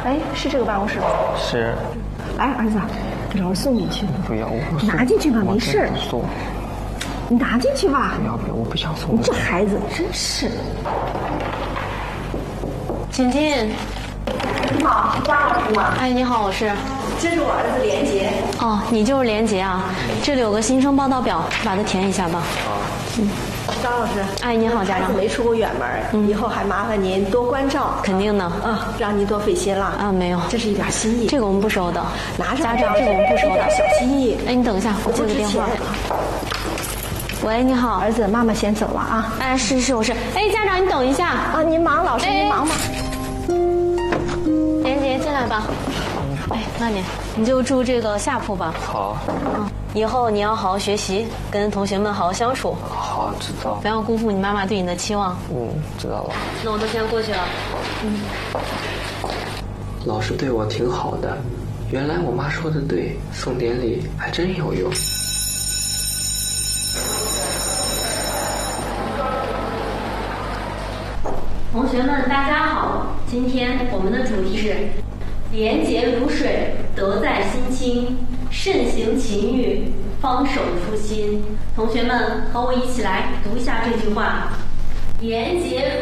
哎，是这个办公室吗？ 是。 来，儿子，给老师送进去。 不要，我不送。 拿进去吧，没事。 不送。 你拿进去吧。 不要，我不想送。 你这孩子真是。 请进。 你好，是张老师吗？ 哎，你好，我是。 这是我儿子连杰。 哦，你就是连杰啊？这里有个新生报到表，把它填一下吧。 张老师， 哎，你好，家长。 孩子没出过远门，以后还麻烦您多关照。 肯定的。 让您多费心了。 啊，没有， 这是一点心意。 这个我们不收的。 拿着， 家长，这个我们不收的。 小心意。 哎，你等一下，我接个电话。喂，你好， 儿子，妈妈先走了啊。 哎，是，我是。哎，家长，你等一下啊，您忙，老师您忙吧。 连杰，进来吧。哎，那你就住这个下铺吧。 好。 以后你要好好学习，跟同学们好好相处。 好，知道。 不要辜负你妈妈对你的期望。 知道了。 那我都先过去了。 老师对我挺好的，原来我妈说的对，送点礼还真有用。 同学们，大家好！今天我们的主题是“廉洁如水，德在心清；慎行勤欲，方守初心”。同学们和我一起来读一下这句话：廉洁